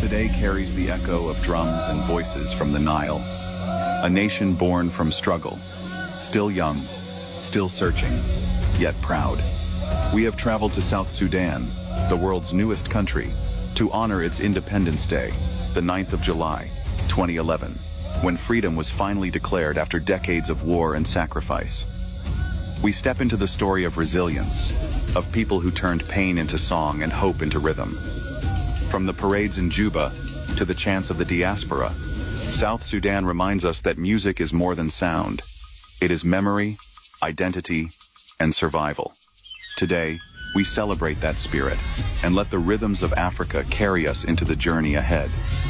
today carries the echo of drums and voices from the Nile. A nation born from struggle, still young, still searching, yet proud. We have traveled to South Sudan, the world's newest country, to honor its Independence Day, the 9th of July, 2011, when freedom was finally declared after decades of war and sacrifice. We step into the story of resilience, of people who turned pain into song and hope into rhythm. From the parades in Juba to the chants of the diaspora, South Sudan reminds us that music is more than sound. It is memory, identity, and survival. Today, we celebrate that spirit and let the rhythms of Africa carry us into the journey ahead.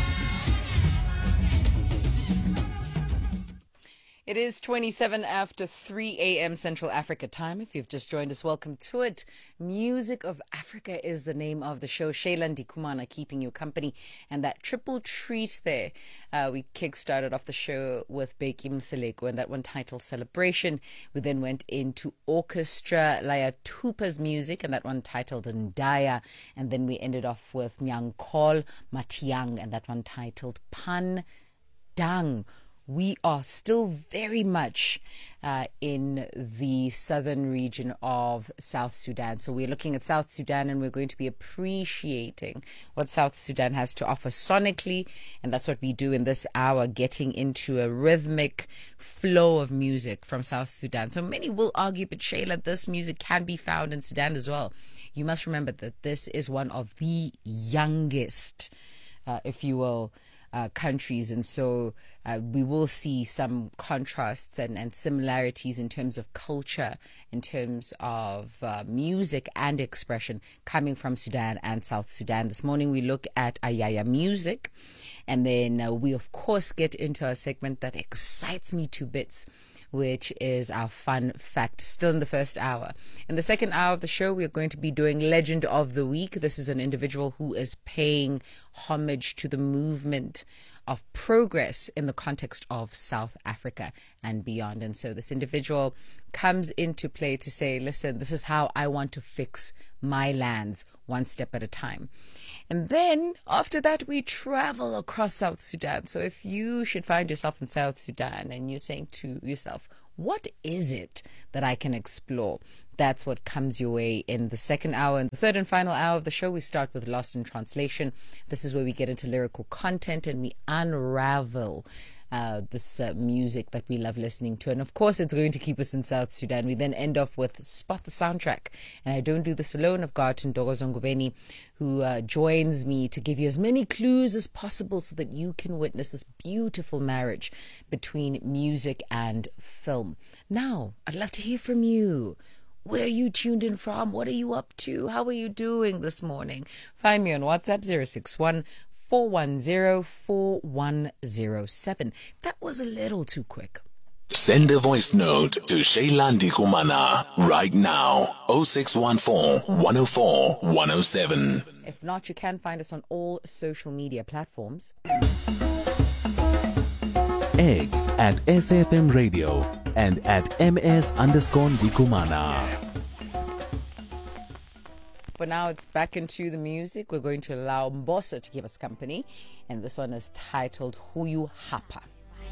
It is 27 after 3 a.m. Central Africa time. If you've just joined us, welcome to it. Music of Africa is the name of the show. Shayla Ndikumana keeping you company. And that triple treat there, we kick-started off the show with Bheki Mseleko and that one titled Celebration. We then went into Orchestra Laya Tupa's music and that one titled Ndaya. And then we ended off with Nyankol Matiang and that one titled Pan Dang. We are still very much in the southern region of South Sudan. So we're looking at South Sudan and we're going to be appreciating what South Sudan has to offer sonically. And that's what we do in this hour, getting into a rhythmic flow of music from South Sudan. So many will argue, but Shayla, this music can be found in Sudan as well. You must remember that this is one of the youngest, if you will, countries, and so we will see some contrasts and similarities in terms of culture, in terms of music and expression coming from Sudan and South Sudan. This morning we look at Ayaya music, and then we of course get into a segment that excites me to bits, which is our fun fact, still in the first hour. In the second hour of the show, we are going to be doing Legend of the Week. This is an individual who is paying homage to the movement of progress in the context of South Africa and beyond. And so this individual comes into play to say, listen, this is how I want to fix my lands one step at a time. And then after that, we travel across South Sudan. So if you should find yourself in South Sudan and you're saying to yourself, what is it that I can explore? That's what comes your way in the second hour. And the third and final hour of the show, we start with Lost in Translation. This is where we get into lyrical content and we unravel this music that we love listening to. And of course, it's going to keep us in South Sudan. We then end off with Spot the Soundtrack. And I don't do this alone. I've got Ndogozo Ngubeni, who joins me to give you as many clues as possible so that you can witness this beautiful marriage between music and film. Now, I'd love to hear from you. Where are you tuned in from? What are you up to? How are you doing this morning? Find me on WhatsApp 061 410 4107. That was a little too quick. Send a voice note to Shayla Ndikumana right now. 0614 104 107. If not, you can find us on all social media platforms. X at SFM Radio and at MS_Ndikumana. For now, it's back into the music. We're going to allow Mbosso to give us company. And this one is titled Huyu Hapa.